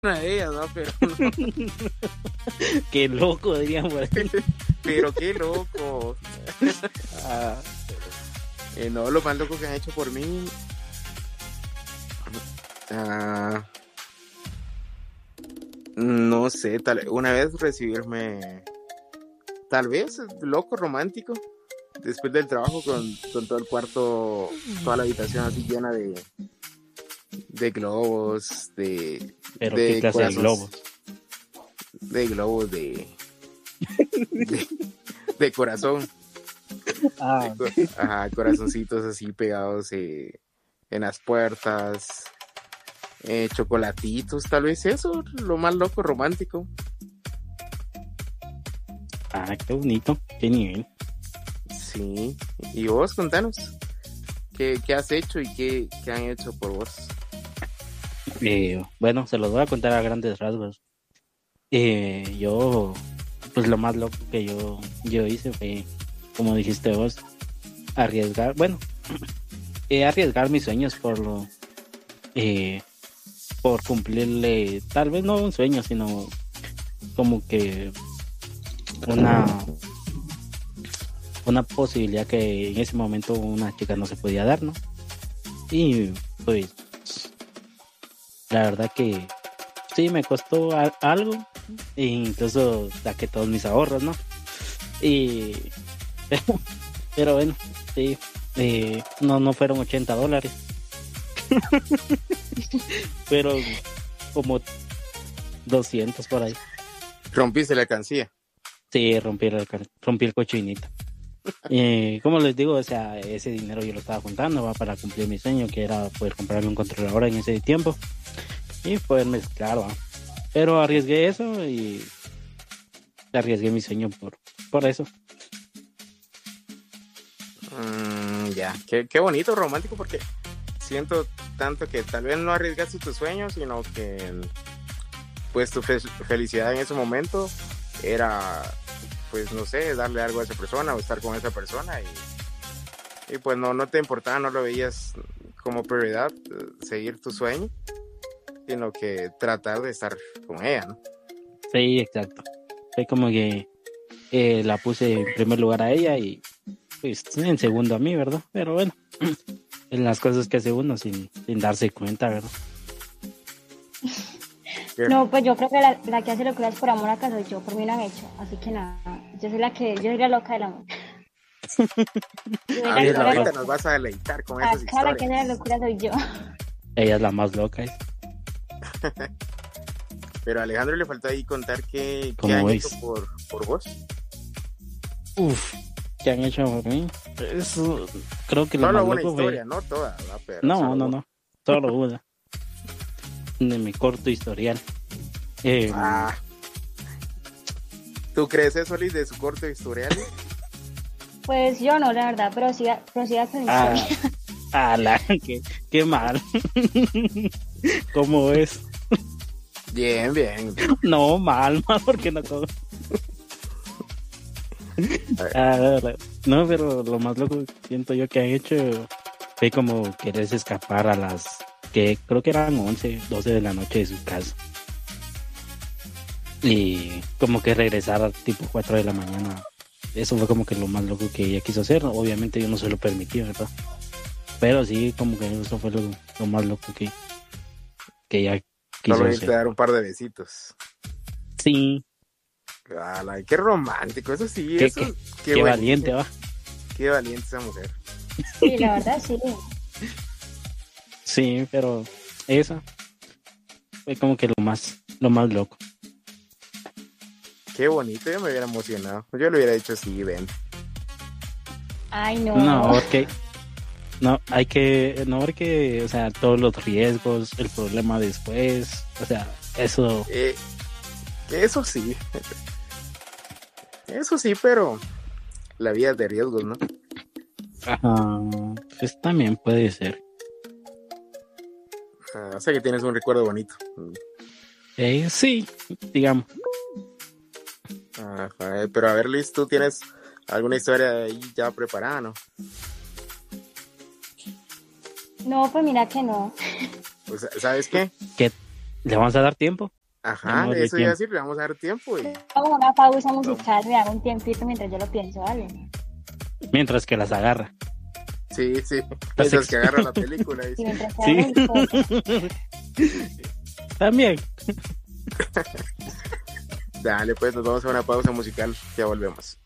una de ellas, ¿no? Pero no. Qué loco, dirían por ahí. Pero qué loco. Ah, No, lo más loco que han hecho por mí. ah, no sé, una vez recibirme, tal vez loco, romántico, después del trabajo con todo el cuarto, toda la habitación así llena de globos, pero qué de clase de corazones, globos. de globos, de, de corazón, Ah, ajá, corazoncitos así pegados en las puertas, chocolatitos, tal vez eso, lo más loco, romántico. qué bonito, qué nivel. Sí, y vos contanos, ¿qué has hecho y qué han hecho por vos? Bueno, se los voy a contar a grandes rasgos. Yo, pues lo más loco que yo hice fue, como dijiste vos, arriesgar, bueno, arriesgar mis sueños eh, por cumplirle, tal vez no un sueño, sino como que una, una posibilidad que en ese momento una chica no se podía dar, ¿no? Y pues, la verdad que sí me costó algo, e incluso saqué todos mis ahorros, ¿no? Y, pero bueno, sí, no fueron $80, pero como 200 por ahí. Rompiste la alcancía. Sí, rompí el cochinito. Como les digo, o sea, ese dinero yo lo estaba juntando, va, para cumplir mi sueño, que era poder comprarme un controlador en ese tiempo y poder mezclar, va. Pero arriesgué eso y arriesgué mi sueño por eso. Ya, qué bonito, romántico, porque siento tanto que tal vez no arriesgaste tus sueños, sino que pues tu felicidad en ese momento era, pues no sé, darle algo a esa persona o estar con esa persona y pues no te importaba, no lo veías como prioridad, seguir tu sueño, sino que tratar de estar con ella, ¿no? Sí, exacto. Fue como que la puse en primer lugar a ella y pues en segundo a mí, ¿verdad? Pero bueno, en las cosas que hace uno sin darse cuenta, ¿verdad? No, pues yo creo que la que hace locuras por amor acá soy yo, por mí lo han hecho, así que nada, yo soy la loca del amor. Yo soy A la que ver, hace las ahorita nos locuras. vas a deleitar con esas Acá la que hace las historias. locuras soy yo. Ella es la más loca, ¿eh? Pero a Alejandro le faltó ahí contar qué ¿Cómo han ves? hecho por vos. Uf, ¿qué han hecho por mí? Eso, creo que lo Solo más una loco fue... historia, no toda, ¿verdad? Pero No, solo no, una. no, solo una. De mi corto historial. Ah, ¿tú crees eso, Liz, de su corto historial? Pues yo no, la verdad, pero sí con mi historia. Qué mal. ¿Cómo es? Bien, bien. No, mal, porque no como. No, pero lo más loco que siento yo que han hecho fue como quererse escapar a las que creo que eran 11, 12 de la noche de su casa. Y como que regresar a tipo 4 de la mañana. Eso fue como que lo más loco que ella quiso hacer. Obviamente yo no se lo permití, ¿verdad? Pero sí, como que eso fue lo más loco que ella quiso Solo irte hacer. a dar un par de besitos. Sí, Ala, qué romántico, eso sí, qué, eso. qué, Qué qué buenísimo. valiente, va. Qué valiente esa mujer. Sí, la verdad sí. Sí, pero eso fue como que lo más loco. Qué bonito, yo me hubiera emocionado. Yo le hubiera dicho sí, ven. Ay, no. No, porque no, porque, o sea, todos los riesgos, el problema después, o sea, eso. Eso sí. Eso sí, pero la vida es de riesgos, ¿no? Pues también puede ser. O sea que tienes un recuerdo bonito. Sí, digamos. Ajá, pero a ver, Liz, ¿tú tienes alguna historia ahí ya preparada, no? No, pues mira que no. Pues, ¿sabes qué? ¿Qué? ¿Le vamos a dar tiempo? Ajá, Démosle eso iba a tiempo. decir, le vamos a dar tiempo. Hago una pausa musical, me hago un tiempito mientras yo lo pienso, ¿vale? Mientras que las agarra. Sí, Las mientras que agarra la película. Y Dice. mientras que Sí. hago el podcast. También. Dale, pues nos vamos a una pausa musical, ya volvemos.